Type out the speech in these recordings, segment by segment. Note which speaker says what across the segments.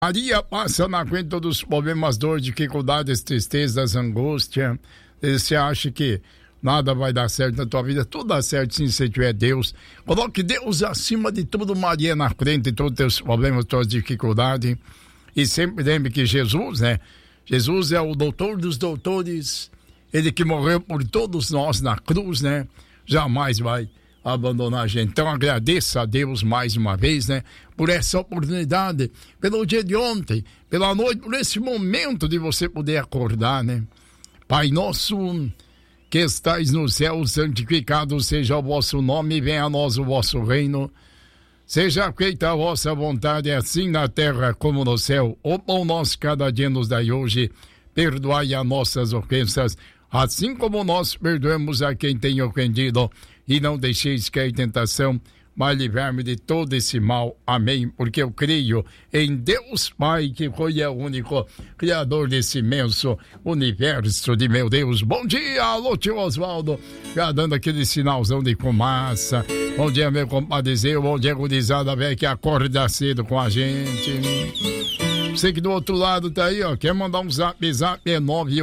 Speaker 1: Maria passa na frente todos os problemas, dores, dificuldades, tristezas, angústia. Você acha que nada vai dar certo na tua vida? Tudo dá certo sim, se tiver Deus. Coloque Deus acima de tudo, Maria na frente de todos os teus problemas, todas as dificuldades. E sempre lembre que Jesus, né? Jesus é o doutor dos doutores. Ele que morreu por todos nós na cruz, né? Jamais vai abandonar a gente. Então agradeça a Deus mais uma vez, né? Por essa oportunidade, pelo dia de ontem, pela noite, por esse momento de você poder acordar, né? Pai nosso que estais no céu, santificado seja o vosso nome, venha a nós o vosso reino. Seja feita a vossa vontade, assim na terra como no céu. O pão nosso cada dia nos dai hoje. Perdoai as nossas ofensas, assim como nós perdoamos a quem tem ofendido. E não deixeis cair em tentação, mas livrai-me de todo esse mal. Amém. Porque eu creio em Deus Pai, que foi o único criador desse imenso universo de meu Deus. Bom dia, alô tio Osvaldo, já dando aquele sinalzão de fumaça. Bom dia, meu compadre Zeu. Bom dia, gurizada velho que acorda cedo com a gente. Você que do outro lado tá aí, ó, quer mandar um zap é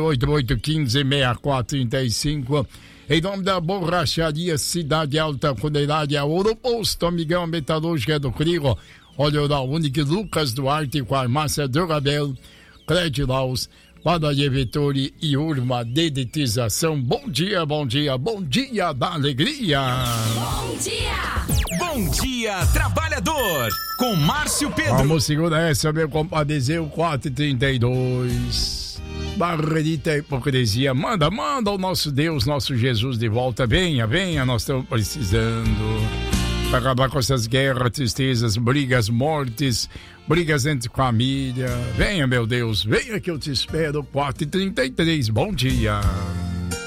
Speaker 1: 988156435. Em nome da borracharia Cidade Alta, Comunidade a Ouro Posto, amigão metalúrgica do Crigo, óleo da Unique, Lucas Duarte, farmácia Drogabel, Credilaus, Padaria Vettori e Urma Dedetização. Bom dia, bom dia, bom dia da alegria.
Speaker 2: Bom dia!
Speaker 3: Bom dia, trabalhador, com Márcio Pedro.
Speaker 1: Vamos segurar essa, meu compadre Zeu, 4h32. Barrerita hipocrisia, manda o nosso Deus, nosso Jesus de volta, venha, nós estamos precisando para acabar com essas guerras, tristezas, brigas, mortes, brigas entre família. Venha, meu Deus, venha que eu te espero. 4h33, bom dia.